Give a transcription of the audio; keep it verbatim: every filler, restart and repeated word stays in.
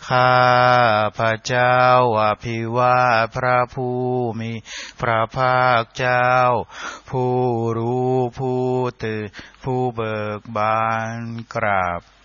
ข้าพระเจ้าอภิวาทพระผู้มีพระภาคเจ้าผู้รู้ผู้ตื่นผู้เบิกบานกราบ